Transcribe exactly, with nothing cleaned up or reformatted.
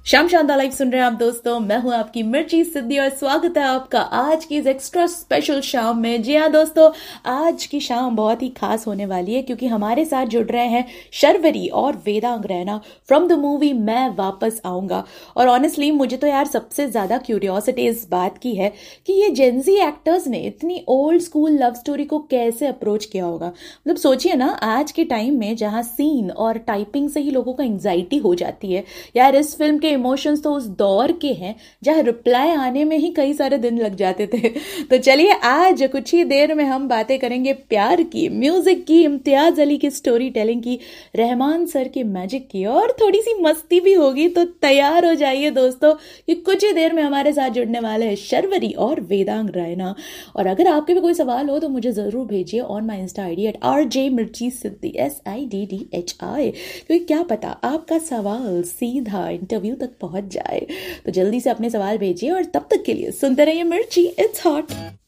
शाम शानदार लाइव सुन रहे हैं आप दोस्तों। मैं हूं आपकी मिर्ची सिद्धि और स्वागत है आपका आज की इस एक्स्ट्रा स्पेशल शाम में। जी हाँ दोस्तों, आज की शाम बहुत ही खास होने वाली है क्योंकि हमारे साथ जुड़ रहे हैं शर्वरी और Vedang Raina from the movie मैं वापस आऊंगा। और ऑनेस्टली मुझे तो यार सबसे ज्यादा क्यूरियोसिटी इस बात की है कि ये जेंजी एक्टर्स ने इतनी ओल्ड स्कूल लव स्टोरी को कैसे अप्रोच किया होगा। मतलब सोचिए ना, आज के टाइम में जहाँ सीन और टाइपिंग से ही लोगों को एंग्जाइटी हो जाती है, यार इस फिल्म के इमोशंस तो उस दौर के हैं जहां रिप्लाई आने में ही कई सारे दिन लग जाते थे। तो चलिए आज कुछ ही देर में हम बातें करेंगे प्यार की, म्यूजिक की, इम्तियाज अली की स्टोरी टेलिंग की, रहमान सर के मैजिक की और थोड़ी सी मस्ती भी होगी। तो तैयार हो जाइए दोस्तों कि कुछ ही देर में हमारे साथ जुड़ने वाले हैं शर्वरी और वेदांग रैना। और अगर आपके भी कोई सवाल हो तो मुझे जरूर भेजिए on my Insta I D eight R J मिर्ची सिद्धि S I D D H I, क्योंकि क्या पता आपका सवाल सीधा इंटरव्यू तक पहुंच जाए। तो जल्दी से अपने सवाल भेजिए और तब तक के लिए सुनते रहिए मिर्ची, इट्स हॉट।